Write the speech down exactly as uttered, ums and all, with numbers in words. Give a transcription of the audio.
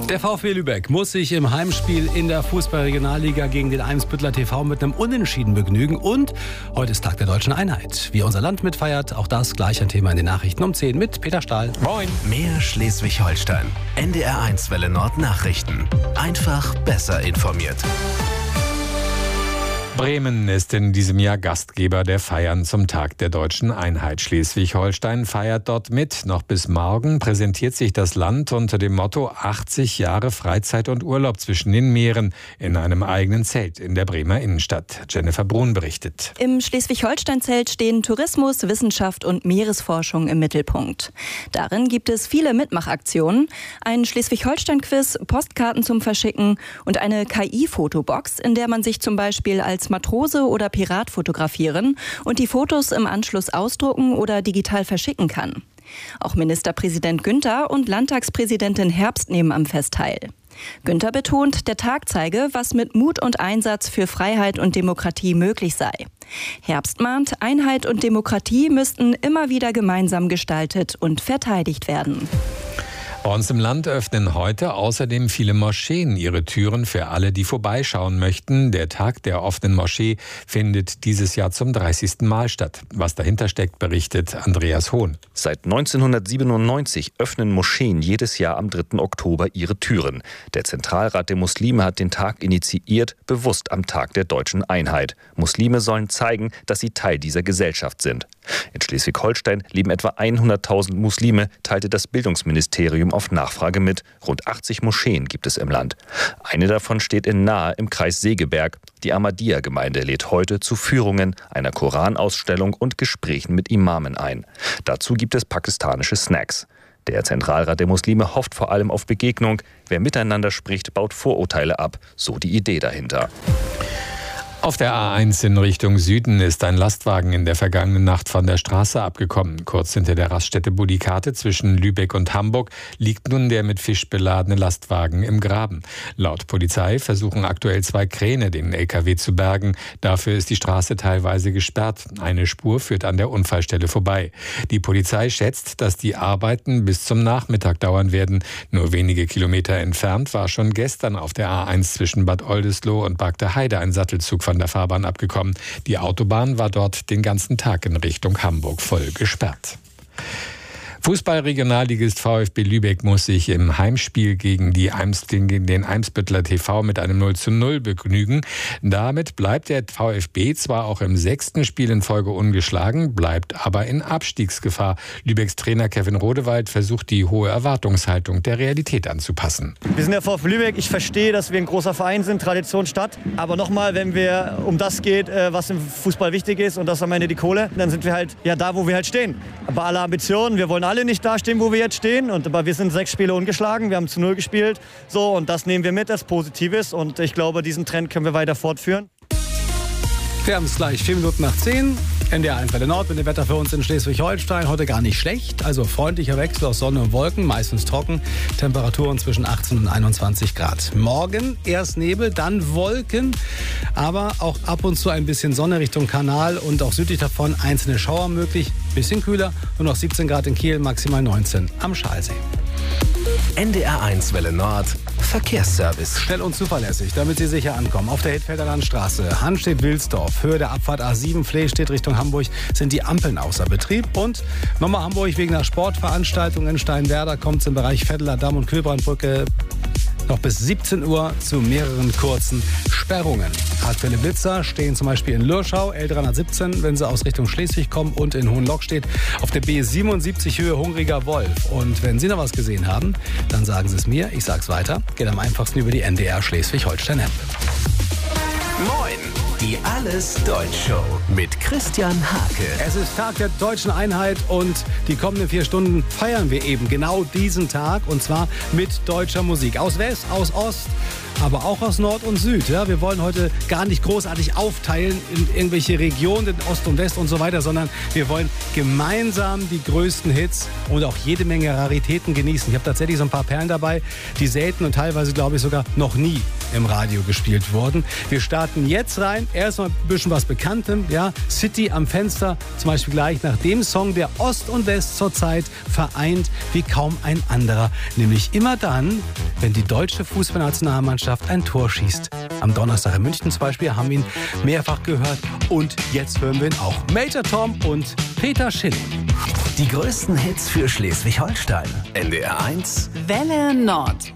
Der VfB Lübeck muss sich im Heimspiel in der Fußball-Regionalliga gegen den Eimsbütteler T V mit einem Unentschieden begnügen. Und heute ist Tag der Deutschen Einheit. Wie unser Land mitfeiert, auch das gleich ein Thema in den Nachrichten um zehn mit Peter Stahl. Moin. Mehr Schleswig-Holstein. N D R eins Welle Nord Nachrichten. Einfach besser informiert. Bremen ist in diesem Jahr Gastgeber der Feiern zum Tag der Deutschen Einheit. Schleswig-Holstein feiert dort mit. Noch bis morgen präsentiert sich das Land unter dem Motto achtzig Jahre Freizeit und Urlaub zwischen den Meeren in einem eigenen Zelt in der Bremer Innenstadt. Jennifer Brun berichtet. Im Schleswig-Holstein-Zelt stehen Tourismus, Wissenschaft und Meeresforschung im Mittelpunkt. Darin gibt es viele Mitmachaktionen, ein Schleswig-Holstein-Quiz, Postkarten zum Verschicken und eine K I-Fotobox, in der man sich zum Beispiel als Matrose oder Pirat fotografieren und die Fotos im Anschluss ausdrucken oder digital verschicken kann. Auch Ministerpräsident Günther und Landtagspräsidentin Herbst nehmen am Fest teil. Günther betont, der Tag zeige, was mit Mut und Einsatz für Freiheit und Demokratie möglich sei. Herbst mahnt, Einheit und Demokratie müssten immer wieder gemeinsam gestaltet und verteidigt werden. Bei uns im Land öffnen heute außerdem viele Moscheen ihre Türen für alle, die vorbeischauen möchten. Der Tag der offenen Moschee findet dieses Jahr zum dreißigsten Mal statt. Was dahinter steckt, berichtet Andreas Hohn. Seit neunzehnhundertsiebenundneunzig öffnen Moscheen jedes Jahr am dritten Oktober ihre Türen. Der Zentralrat der Muslime hat den Tag initiiert, bewusst am Tag der Deutschen Einheit. Muslime sollen zeigen, dass sie Teil dieser Gesellschaft sind. In Schleswig-Holstein leben etwa hunderttausend Muslime, teilte das Bildungsministerium auf Nachfrage mit. Rund achtzig Moscheen gibt es im Land. Eine davon steht in Nahe im Kreis Segeberg. Die Ahmadiyya-Gemeinde lädt heute zu Führungen, einer Koranausstellung und Gesprächen mit Imamen ein. Dazu gibt es pakistanische Snacks. Der Zentralrat der Muslime hofft vor allem auf Begegnung. Wer miteinander spricht, baut Vorurteile ab. So die Idee dahinter. Auf der A eins in Richtung Süden ist ein Lastwagen in der vergangenen Nacht von der Straße abgekommen. Kurz hinter der Raststätte Budikate zwischen Lübeck und Hamburg liegt nun der mit Fisch beladene Lastwagen im Graben. Laut Polizei versuchen aktuell zwei Kräne, den L K W zu bergen. Dafür ist die Straße teilweise gesperrt. Eine Spur führt an der Unfallstelle vorbei. Die Polizei schätzt, dass die Arbeiten bis zum Nachmittag dauern werden. Nur wenige Kilometer entfernt war schon gestern auf der A eins zwischen Bad Oldesloe und Bargteheide ein Sattelzug von der Fahrbahn abgekommen. Die Autobahn war dort den ganzen Tag in Richtung Hamburg voll gesperrt. Fußball-Regionalligist VfB Lübeck muss sich im Heimspiel gegen, die Eims, gegen den Eimsbütteler T V mit einem null zu null begnügen. Damit bleibt der VfB zwar auch im sechsten Spiel in Folge ungeschlagen, bleibt aber in Abstiegsgefahr. Lübecks Trainer Kevin Rodewald versucht, die hohe Erwartungshaltung der Realität anzupassen. Wir sind der VfB Lübeck. Ich verstehe, dass wir ein großer Verein sind, Tradition, Stadt. Aber nochmal, wenn wir um das geht, was im Fußball wichtig ist und das am Ende die Kohle, dann sind wir halt ja da, wo wir halt stehen. Bei aller Ambitionen, wir wollen alle nicht dastehen, wo wir jetzt stehen. Und, aber wir sind sechs Spiele ungeschlagen, wir haben zu null gespielt. So, und das nehmen wir mit als Positives. Und ich glaube, diesen Trend können wir weiter fortführen. Wir haben es gleich vier Minuten nach zehn. N D R eins Welle Nord mit dem Wetter für uns in Schleswig-Holstein. Heute gar nicht schlecht. Also freundlicher Wechsel aus Sonne und Wolken, meistens trocken. Temperaturen zwischen achtzehn und einundzwanzig Grad. Morgen erst Nebel, dann Wolken. Aber auch ab und zu ein bisschen Sonne Richtung Kanal und auch südlich davon einzelne Schauer möglich. Bisschen kühler, nur noch siebzehn Grad in Kiel, maximal neunzehn am Schalsee. N D R eins Welle Nord Verkehrsservice. Schnell und zuverlässig, damit Sie sicher ankommen. Auf der Hedfelder Landstraße, Hanstedt-Wilsdorf, Höhe der Abfahrt A sieben, Flehstedt Richtung Hamburg, sind die Ampeln außer Betrieb. Und nochmal Hamburg wegen einer Sportveranstaltung in Steinwerder kommt es im Bereich Vetteler Damm und Kühlbrandbrücke noch bis siebzehn Uhr zu mehreren kurzen Sperrungen. Aktuelle Blitzer stehen zum Beispiel in Lürschau, L dreihundertsiebzehn, wenn Sie aus Richtung Schleswig kommen, und in Hohenlock steht auf der B siebenundsiebzig Höhe Hungriger Wolf. Und wenn Sie noch was gesehen haben, dann sagen Sie es mir, ich sag's weiter. Geht am einfachsten über die N D R Schleswig-Holstein-App. Moin! Die Alles Deutsch Show mit Christian Hake. Es ist Tag der Deutschen Einheit und die kommenden vier Stunden feiern wir eben genau diesen Tag, und zwar mit deutscher Musik. Aus West, aus Ost, aber auch aus Nord und Süd. Ja, wir wollen heute gar nicht großartig aufteilen in irgendwelche Regionen, in Ost und West und so weiter, sondern wir wollen gemeinsam die größten Hits und auch jede Menge Raritäten genießen. Ich habe tatsächlich so ein paar Perlen dabei, die selten und teilweise, glaube ich, sogar noch nie im Radio gespielt wurden. Wir starten jetzt rein. Erstmal ein bisschen was Bekanntem. Ja? City am Fenster, zum Beispiel gleich nach dem Song, der Ost und West zurzeit vereint wie kaum ein anderer. Nämlich immer dann, wenn die deutsche Fußballnationalmannschaft ein Tor schießt. Am Donnerstag in München zum Beispiel haben wir ihn mehrfach gehört und jetzt hören wir ihn auch. Major Tom und Peter Schilling. Die größten Hits für Schleswig-Holstein. N D R eins Welle Nord.